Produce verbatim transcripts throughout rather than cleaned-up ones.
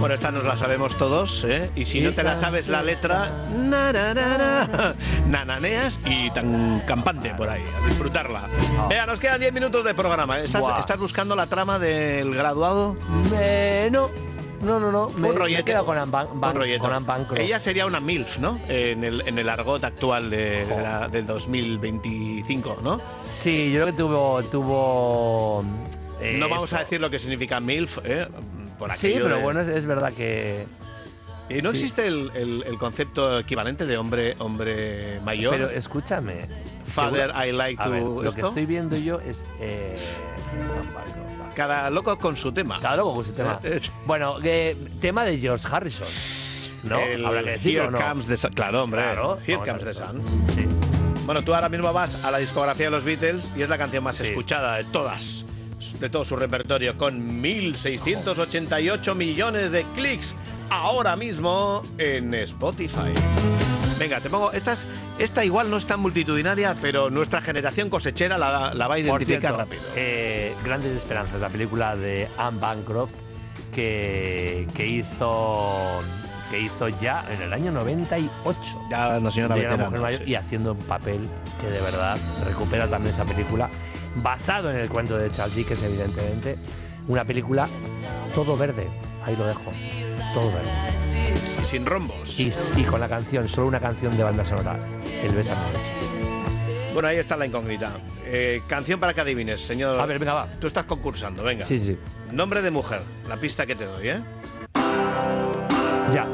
Bueno, esta nos la sabemos todos, ¿eh? Y si no te la sabes la letra, na, na, na, na, nananeas y tan campante por ahí, a disfrutarla. Oh. Venga, nos quedan diez minutos de programa. ¿Estás, ¿Estás buscando la trama del graduado? Eh, no. No, no, no. Me, un rollete. Me he quedado con Anne Ban- Ban- un rollete. con Anne Bancroft. Ella sería una MILF, ¿no? En el, en el argot actual de, de la, del dos mil veinticinco, ¿no? Sí, yo creo que tuvo... tuvo eh, No vamos esto. a decir lo que significa MILF, ¿eh? Por Sí, aquello pero de- bueno, es, es verdad que... ¿Y no sí. existe el, el, el concepto equivalente de hombre, hombre mayor? Pero escúchame. Father, seguro- I like a to... ver, lo que esto. estoy viendo yo es... Eh, Anne Bancroft. Cada loco con su tema. Claro, con su tema. Bueno, eh, tema de George Harrison, ¿no? El Habrá que decirlo, Here ¿no? Comes the Sun. Claro, hombre. Claro, Here vamos a Comes the ver Sun. esto. Sí. Bueno, tú ahora mismo vas a la discografía de los Beatles y es la canción más Sí. escuchada de todas, de todo su repertorio, con mil seiscientos ochenta y ocho millones de clics ahora mismo en Spotify. Venga, te pongo... Esta, es- esta igual no es tan multitudinaria, pero nuestra generación cosechera la, la va a Por identificar cierto, rápido. eh, Grandes Esperanzas, la película de Anne Bancroft que, que hizo que hizo ya en el año noventa y ocho. Ya una señora de una veterana. mujer mayor sí. y haciendo un papel que de verdad recupera también esa película, basado en el cuento de Charles Dickens, evidentemente. Una película todo verde, ahí lo dejo, todo verde. Y sin rombos. Y, y con la canción, solo una canción de banda sonora, El Bésame Mucho. Bueno, ahí está la incógnita. Eh, canción para que adivines, señor. A ver, venga, va. Tú estás concursando, venga. Sí, sí, Nombre de mujer, la pista que te doy, ¿eh? ya.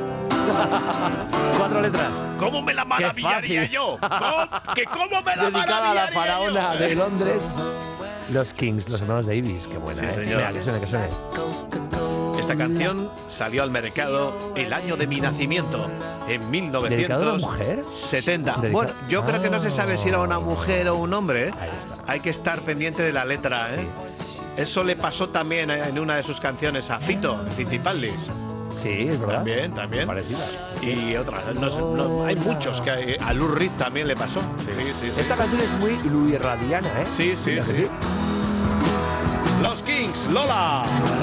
Cuatro letras. ¿Cómo me la maravillaría yo? ¿Cómo? ¿Que cómo me la Dedicada a la maravillaría faraona yo? de Londres. Los Kings, los hermanos Davis, qué buena, Sí, ¿eh? señor. Mira, que suene, que suene. Esta canción salió al mercado el año de mi nacimiento, en mil ¿Dedicada a una novecientos mujer? setenta. Dedica- Bueno, yo creo que no se sabe si era una mujer o un hombre, ¿eh? Ahí está. Hay que estar pendiente de la letra, ¿eh? Eso le pasó también en una de sus canciones a Fito, Fitipaldis. Sí, es verdad. También, también. Parecida. Y otras. No sé, no- hay muchos que hay- a Lou Reed también le pasó. Sí, sí, sí. Esta canción es muy Luis Radiana, ¿eh? Sí, sí, Mira que sí. Los Kings, Lola.